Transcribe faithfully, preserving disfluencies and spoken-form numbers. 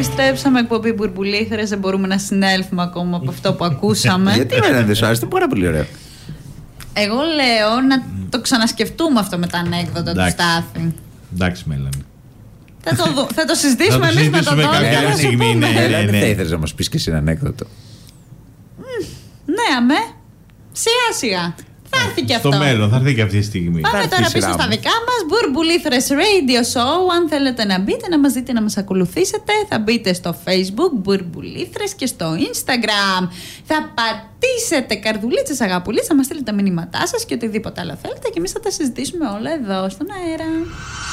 επιστρέψαμε, εκπομπή Μπουρμπουλήθρες. Δεν μπορούμε να συνέλθουμε ακόμα από αυτό που ακούσαμε. Γιατί δεν σου άρεσε, πάρα πολύ ωραίο. Εγώ λέω να το ξανασκεφτούμε αυτό με τα ανέκδοτα του Στάθη. Εντάξει, Μέλανη. Θα το, δω, θα το συζητήσουμε εμείς με τον Τόνι. Κάποια στιγμή, ναι, ναι, ναι. Θα ήθελες να μας πεις και εσύ ένα ανέκδοτο. Ναι, αμέ. Σιγά σιγά. Θα έρθει και αυτό. Στο μέλλον, θα έρθει και αυτή τη στιγμή. Πάμε τώρα πίσω στα δικά μας. Μπουρμπουλήθρες Radio Show. Αν θέλετε να μπείτε, να μας δείτε, να μας ακολουθήσετε, θα μπείτε στο Facebook Μπουρμπουλήθρες και στο Instagram. Θα πατήσετε καρδουλίτσες, αγαπουλίτσες, θα μας στείλετε τα μηνύματά σας και οτιδήποτε άλλο θέλετε και εμείς θα τα συζητήσουμε όλα εδώ στον αέρα.